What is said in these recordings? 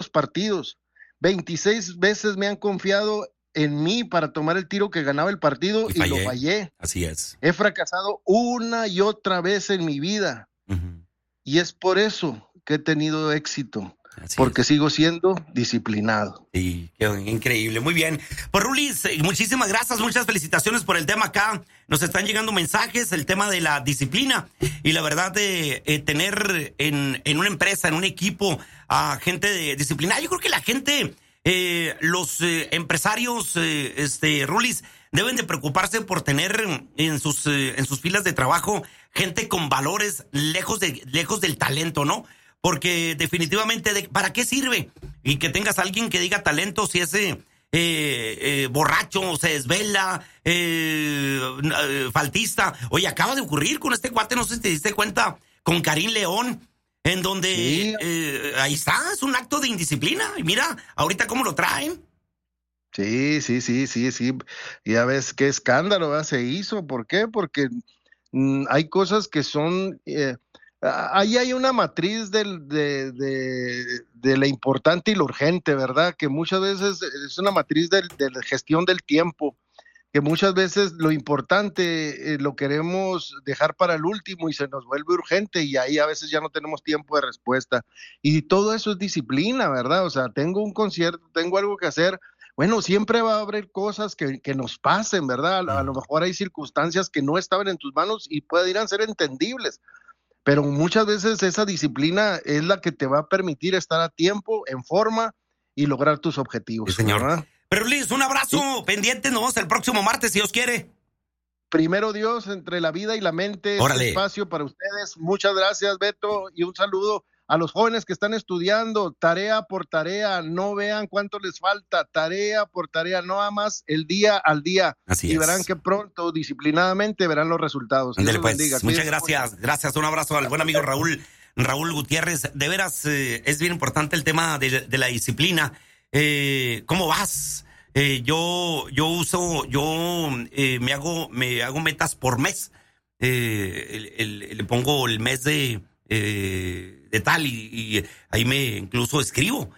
los partidos. 26 veces me han confiado en mí para tomar el tiro que ganaba el partido y lo fallé. Así es. He fracasado una y otra vez en mi vida. Uh-huh. Y es por eso que he tenido éxito. Porque sigo siendo disciplinado. Sí, qué increíble, muy bien. Pues Rulis, muchísimas gracias, muchas felicitaciones por el tema acá. Nos están llegando mensajes, el tema de la disciplina y la verdad de tener en una empresa, en un equipo, a gente disciplinada. Yo creo que la gente, los empresarios, Rulis, deben de preocuparse por tener en sus filas de trabajo gente con valores lejos del talento, ¿no? Porque definitivamente, ¿para qué sirve? Y que tengas a alguien que diga talento si ese borracho, se desvela, faltista. Oye, acaba de ocurrir con este cuate, no sé si te diste cuenta, con Karim León, en donde sí. Ahí está, es un acto de indisciplina. Y mira, ahorita cómo lo traen. Sí. Ya ves qué escándalo se hizo. ¿Por qué? Porque hay cosas que son... ahí hay una matriz de la importante y lo urgente, ¿verdad? Que muchas veces es una matriz de la gestión del tiempo, que muchas veces lo importante lo queremos dejar para el último y se nos vuelve urgente y ahí a veces ya no tenemos tiempo de respuesta. Y todo eso es disciplina, ¿verdad? O sea, tengo un concierto, tengo algo que hacer. Bueno, siempre va a haber cosas que nos pasen, ¿verdad? A lo mejor hay circunstancias que no estaban en tus manos y pueden ser entendibles. Pero muchas veces esa disciplina es la que te va a permitir estar a tiempo, en forma y lograr tus objetivos. Sí, señor. ¿Verdad? Pero Luis, un abrazo pendiente, nos vemos el próximo martes, si Dios quiere. Primero Dios, entre la vida y la mente, este espacio para ustedes. Muchas gracias, Beto, y un saludo a los jóvenes que están estudiando, tarea por tarea, no vean cuánto les falta, tarea por tarea, no más el día al día. Así y verán que pronto, disciplinadamente, verán los resultados. Ándale, pues, muchas gracias. Gracias, un abrazo al buen amigo Raúl Gutiérrez. De veras, es bien importante el tema de la disciplina. ¿Cómo vas? Yo me hago metas por mes. Le pongo el mes de tal y ahí me incluso escribo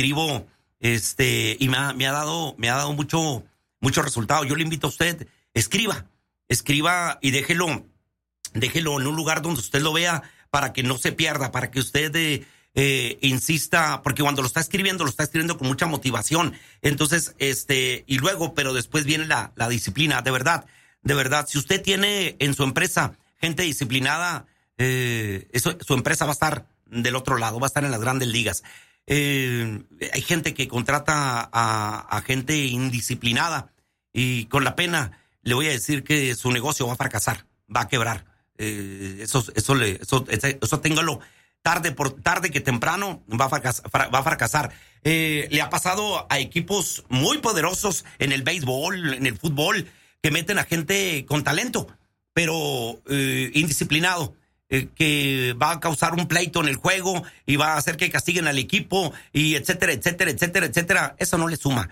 y me ha dado mucho resultado. Yo le invito a usted, escriba y déjelo en un lugar donde usted lo vea para que no se pierda, para que usted insista, porque cuando lo está escribiendo con mucha motivación. Entonces, y luego, pero después viene la disciplina, de verdad, si usted tiene en su empresa gente disciplinada, su empresa va a estar del otro lado, va a estar en las grandes ligas. Hay gente que contrata a gente indisciplinada y con la pena le voy a decir que su negocio va a fracasar, va a quebrar. Eso téngalo tarde que temprano va a fracasar. Le ha pasado a equipos muy poderosos en el béisbol, en el fútbol, que meten a gente con talento, pero indisciplinado, que va a causar un pleito en el juego y va a hacer que castiguen al equipo y etcétera. Eso no le suma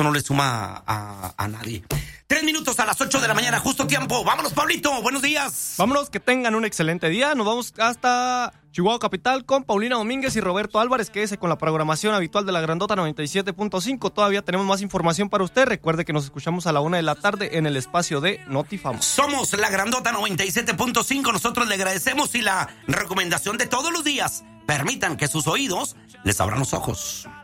a nadie. 3 minutos a las 8 de la mañana, justo tiempo. Vámonos, Pablito, buenos días. Vámonos, que tengan un excelente día. Nos vamos hasta Chihuahua Capital con Paulina Domínguez y Roberto Álvarez. Quédese con la programación habitual de la Grandota 97.5. Todavía tenemos más información para usted. Recuerde que nos escuchamos a la 1 de la tarde en el espacio de Notifamos. Somos la Grandota 97.5. Nosotros le agradecemos y la recomendación de todos los días. Permitan que sus oídos les abran los ojos.